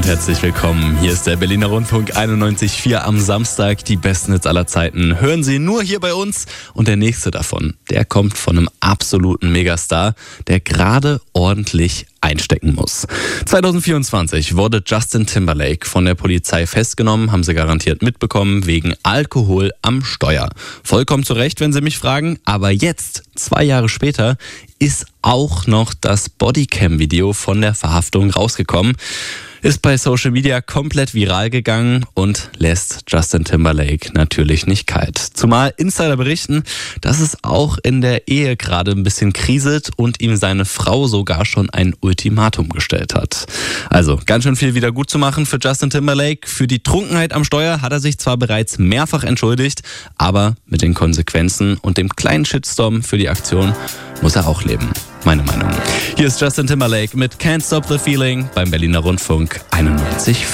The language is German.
und herzlich willkommen. Hier ist der Berliner Rundfunk 91.4 am Samstag. Die besten Hits aller Zeiten hören Sie nur hier bei uns. Und der nächste davon, der kommt von einem absoluten Megastar, der gerade ordentlich einstecken muss. 2024 wurde Justin Timberlake von der Polizei festgenommen, haben Sie garantiert mitbekommen, wegen Alkohol am Steuer. Vollkommen zu Recht, wenn Sie mich fragen, aber jetzt, 2 Jahre später, ist auch noch das Bodycam-Video von der Verhaftung rausgekommen. Ist bei Social Media komplett viral gegangen und lässt Justin Timberlake natürlich nicht kalt. Zumal Insider berichten, dass es auch in der Ehe gerade ein bisschen kriselt und ihm seine Frau sogar schon ein Ultimatum gestellt hat. Also ganz schön viel wieder gut zu machen für Justin Timberlake. Für die Trunkenheit am Steuer hat er sich zwar bereits mehrfach entschuldigt, aber mit den Konsequenzen und dem kleinen Shitstorm für die Aktion muss er auch leben. Meine Meinung. Hier ist Justin Timberlake mit Can't Stop the Feeling beim Berliner Rundfunk 91.4.